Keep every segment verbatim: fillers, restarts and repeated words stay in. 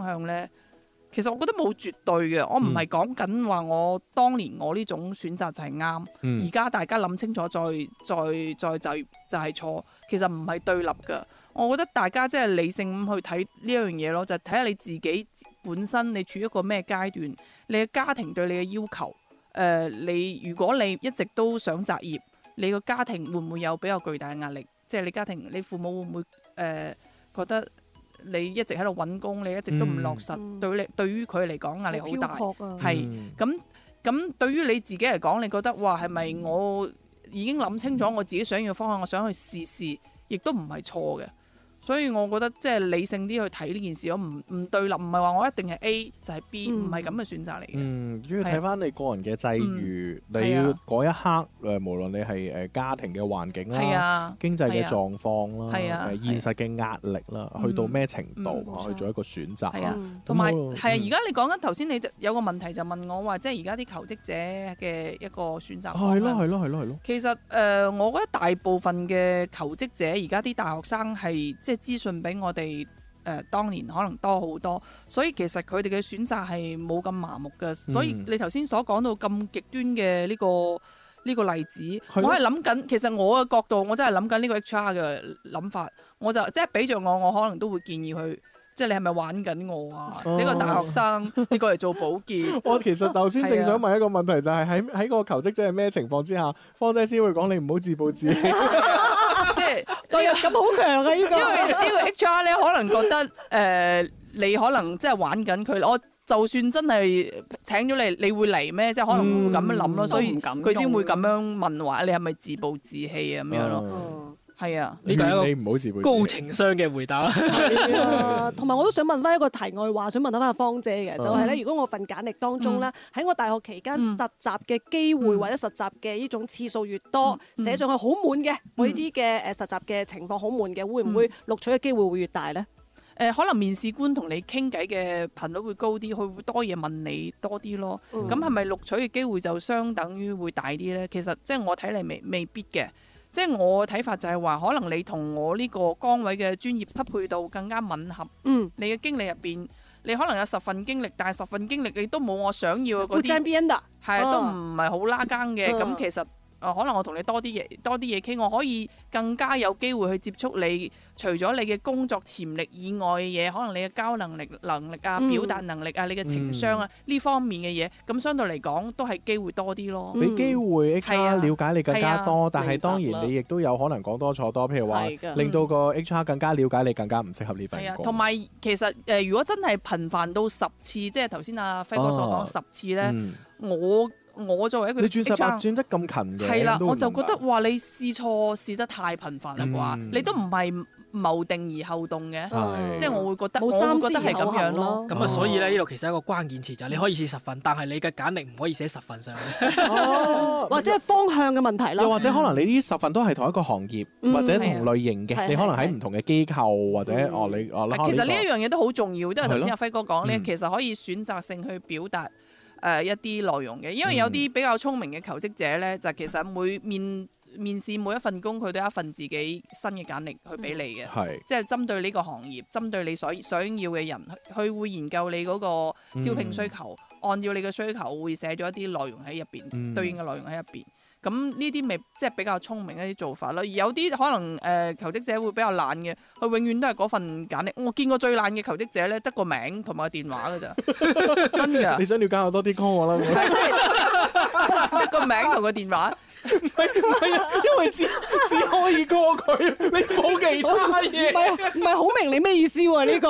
方向咧？其實我覺得冇絕對嘅，我唔係講緊話我當年我呢種選擇就係啱，而家、嗯、大家諗清楚再再再就就係錯，其實唔係對立㗎。我覺得大家即係理性咁去睇呢一樣嘢咯，就睇、是、下你自己本身你處於一個咩階段，你嘅家庭對你嘅要求，誒、呃、你如果你一直都想擇業，你個家庭會唔會有比較巨大嘅壓力？即、就、係、是、你家庭你父母會唔會誒、呃、覺得？你一直喺度揾工，你一直都唔落實，嗯、對你對於佢嚟講壓力好大，係咁咁。對於你自己嚟講，你覺得哇係咪我已經諗清楚我自己想要嘅方向，我想去試試，亦都唔係錯嘅。所以我覺得即係理性啲去睇呢件事，我唔唔對立，唔係話我一定係 A 就係 B，唔係咁嘅選擇嚟嘅。嗯， 要睇翻你個人嘅際遇，嗯、你嗰一刻誒，無論你係誒家庭嘅環境啦，啊、經濟嘅狀況啦，誒、啊、現實嘅壓力啦，啊、去到咩程度、嗯、去做一個選擇。係啊， 同埋係啊，而家你講緊頭先，你有個問題就問我話，即係而家啲求職者嘅一個選擇。 係咯係咯係咯係咯。 其實誒、呃，我覺得大部分嘅求職者，而家啲大學生係即係資訊比我哋誒、呃、當年可能多好多，所以其實佢哋嘅選擇係冇咁麻木嘅。嗯、所以你頭先所講到咁極端嘅呢、這個呢、這個例子，的我係諗緊，其實我嘅角度，我真係諗緊呢個 H R 嘅諗法，我就即係俾著我，我可能都會建議佢。即係你係咪玩緊我啊？呢、哦、個大學生你過嚟做保潔。 我其實頭先正想問一個問題，就係喺喺個求職者係咩情況之下，方姐先會講你唔好自暴自棄。 即係對咁好強啊！呢個因為呢個 H R 咧，可能覺得誒、呃，你可能即係玩緊佢。我就算真係請咗你，你會嚟咩？即係可能會咁樣諗咯，嗯、所以佢先會咁樣問話，你係咪自暴自棄啊？咁樣咯。嗯係啊， 呢個係一個高情商嘅回答。 係啊，同埋我都想問翻一個題外話，想問翻阿芳姐嘅，就係咧，如果我份簡歷當中咧，喺我大學期間實習嘅機會或者實習嘅呢種次數越多，寫上去好滿嘅，我呢啲嘅誒實習嘅情況好滿嘅，會唔會錄取嘅機會會越大咧？ 誒，可能面試官同你傾偈嘅頻率會高啲，佢會多嘢問你多啲咯。咁係咪錄取嘅機會就相等於會大啲咧？其實即係我睇嚟未未必嘅。即係我嘅睇法就係話，可能你同我呢個崗位嘅專業匹配度更加吻合。嗯，你嘅經歷入邊，你可能有十份經歷，但係十份經歷你都冇我想要嘅嗰啲，係啊，都唔係好拉更嘅。咁、嗯、其實。呃、可能我同你多啲嘢，多啲嘢傾，我可以更加有機會去接觸你。除咗你嘅工作潛力以外嘅嘢，可能你嘅交能力能力啊、嗯、表達能力啊、你嘅情商啊呢、嗯、方面嘅嘢，咁相對嚟講都係機會多啲咯。 俾機會 H R 了解你更加多， 啊、 但係當然你亦都有可能講多錯多，譬如話令到個 H R 更加了解你，更加唔適合呢份工。係啊， 同埋其實誒、呃，如果真係頻繁到十次，即係頭先阿輝哥所講十次咧，嗯、我。我作為一個 H R， 你轉十八轉得咁勤嘅， 係啦，我就覺得話你試錯試得太頻繁啦啩，嗯、你都唔係謀定而後動嘅，嗯、即係我會覺得，我會覺得係咁樣咯。 咁啊，所以咧呢度其實一個關鍵詞就係你可以試十份，但係你嘅簡歷唔可以寫十份上去， 哦、或者係方向嘅問題咯。 又或者可能你呢十份都係同一個行業、嗯、或者同類型嘅，嗯、你可能喺唔同嘅機構或者、嗯、哦你哦， 其實呢一樣嘢都好重要，因為頭先阿輝哥講咧，其實可以選擇性去表達。誒、呃、一啲內容嘅，因為有啲比較聰明嘅求職者咧，嗯、就其實每面面試每一份工，佢都有一份自己新嘅簡歷去俾你嘅，嗯、即係針對呢個行業，針對你所想要嘅人，佢會研究你嗰個招聘需求，嗯、按照你嘅需求會寫咗一啲內容喺入邊，嗯、對應嘅內容喺入邊。咁呢啲咪即係比較聰明一啲做法咯。而有啲可能誒、呃、求職者會比較懶嘅，佢永遠都係嗰份簡歷。我見過最懶嘅求職者咧，得個名同埋個電話㗎咋，真㗎。 你想了解我多啲 call 我啦。 係即係得個名同個電話。 唔係唔係啊，因為只只可以過佢，你冇其他嘢。 唔係唔係好明你咩意思喎？呢個。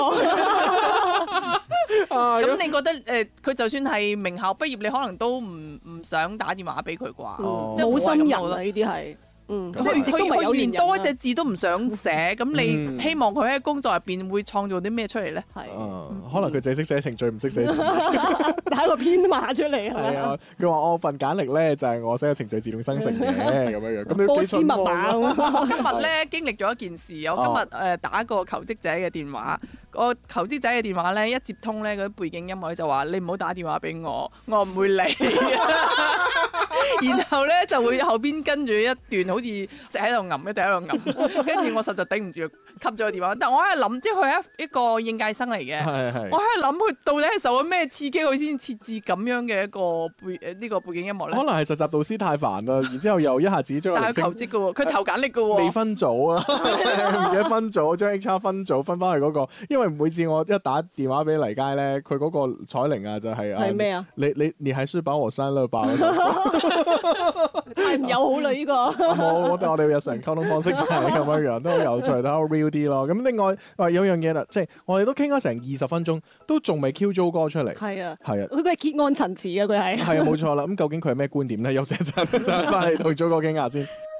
咁你覺得誒，佢、呃、就算係名校畢業，你可能都唔唔想打電話俾佢啩？ 嗯、即係冇心人啊！呢啲係。嗯，即係佢佢連多一隻字都唔想寫，咁你希望佢喺工作入邊會創造啲咩出嚟咧？係， 可能佢淨係識寫程序，唔識寫字， 打個編碼出嚟係啊，佢話我份簡歷咧就係我寫嘅程序自動生成嘅咁樣樣。咁波斯密碼。 我今日咧經歷咗一件事，我今日誒打個求職者嘅電話，個求職者嘅電話咧一接通咧，嗰啲背景音樂就話你唔好打電話俾我，我唔會理。然後咧就會後邊跟住一段好似即喺度吟，一直喺度吟，跟住我實在頂唔住， 咗個電話，但我喺度諗，即係佢係一一個應屆生嚟嘅， 係係我喺度諗佢到底係受咗咩刺激，佢先設置咁樣嘅一個背誒呢個背景音樂咧？ 可能係實習導師太煩啦，然之後又一下子將個但係佢求職嘅喎，佢投簡歷嘅喎， 未分組啊，唔記得分組，將 H R 分組分翻去嗰個，因為每次我一打電話俾黎佳咧，佢嗰個彩鈴啊就係係咩啊？ 你你你係書把我刪了吧？ 係唔友好啦呢個。 冇，我哋我哋日常溝通方式就係咁樣樣，都好有趣，都好 real 啲咯。咁另外話有樣嘢啦，即係我哋都傾咗成二十分鐘，都仲未 Q 咗歌出嚟。 係啊， 係啊， 佢佢係結案陳詞嘅佢係。 係啊，冇錯啦。咁究竟佢係咩觀點咧？休息一陣，翻嚟同 Jo 哥傾下先。